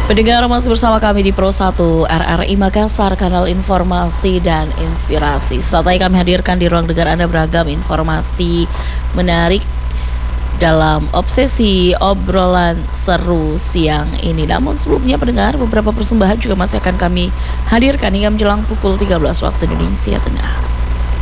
Pendengar masih bersama kami di Pro 1 RRI Makassar, kanal informasi dan inspirasi. Saat ini kami hadirkan di ruang dengar Anda beragam informasi menarik dalam obsesi obrolan seru siang ini. Namun sebelumnya pendengar, beberapa persembahan juga masih akan kami hadirkan hingga menjelang pukul 13 waktu Indonesia Tengah.